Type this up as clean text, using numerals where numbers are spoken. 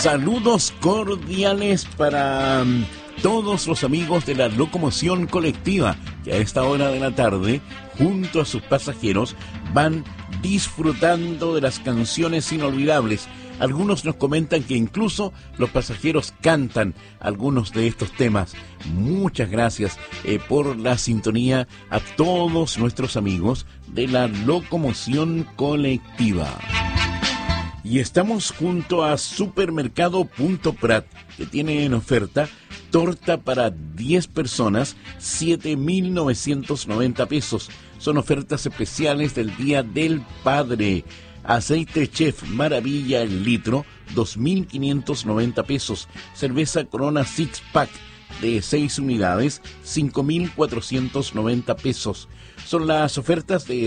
Saludos cordiales para todos los amigos de la locomoción colectiva que a esta hora de la tarde, junto a sus pasajeros, van disfrutando de las canciones inolvidables. Algunos nos comentan que incluso los pasajeros cantan algunos de estos temas. Muchas gracias por la sintonía a todos nuestros amigos de la locomoción colectiva. Y estamos junto a Supermercado Punto Prat, que tiene en oferta torta para 10 personas, 7.990 pesos. Son ofertas especiales del Día del Padre. Aceite Chef Maravilla el litro, 2.590 pesos. Cerveza Corona Six Pack de 6 unidades, 5.490 pesos. Son las ofertas de